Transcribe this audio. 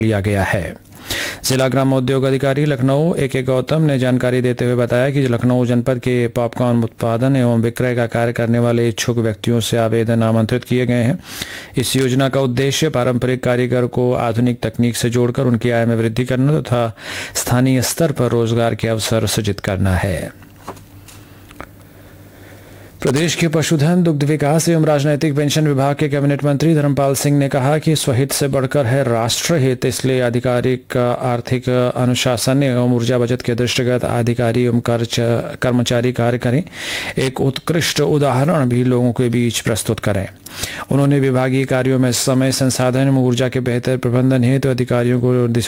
लिया गया है। जिला ग्रामोद्योग अधिकारी लखनऊ AK गौतम ने जानकारी देते हुए बताया कि लखनऊ जनपद के पॉपकॉर्न उत्पादन एवं विक्रय का कार्य करने वाले इच्छुक व्यक्तियों से आवेदन आमंत्रित किए गए हैं। इस योजना का उद्देश्य पारंपरिक कारीगर को आधुनिक तकनीक से जोड़कर उनकी आय में वृद्धि करना तथा स्थानीय स्तर पर रोजगार के अवसर सृजित करना है। प्रदेश के पशुधन, दुग्ध विकास एवं राजनैतिक पेंशन विभाग के कैबिनेट मंत्री धर्मपाल सिंह ने कहा कि स्वहित से बढ़कर है राष्ट्रहित, इसलिए आधिकारिक आर्थिक अनुशासन एवं ऊर्जा बचत के दृष्टिगत अधिकारी एवं कर्मचारी कार्य करें। एक उत्कृष्ट उदाहरण भी लोगों के बीच प्रस्तुत करें। उन्होंने विभागीय कार्यों में समय, संसाधन एवं ऊर्जा के बेहतर प्रबंधन हेतु अधिकारियों को